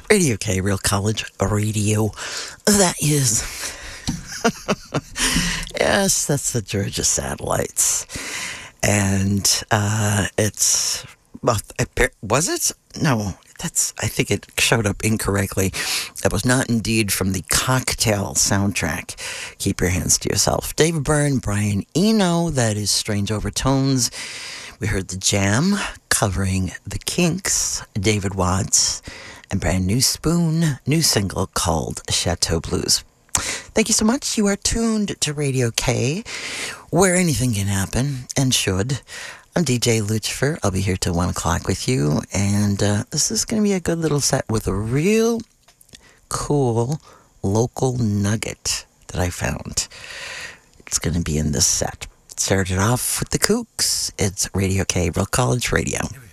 Radio K, Real College Radio. That is. Yes, that's the Georgia Satellites. And it's. Well, was it? No, I think it showed up incorrectly. That was not indeed from the Cocktail soundtrack. Keep your hands to yourself. David Byrne, Brian Eno, that is Strange Overtones. We heard The Jam covering The Kinks, David Watts, and Brand New Spoon, new single called Chateau Blues. Thank you so much. You are tuned to Radio K, where anything can happen and should. I'm DJ Lucifer. I'll be here till 1 o'clock with you, and this is going to be a good little set with a real cool local nugget that I found. It's going to be in this set. Started off with the Kooks. It's Radio K, Real College Radio.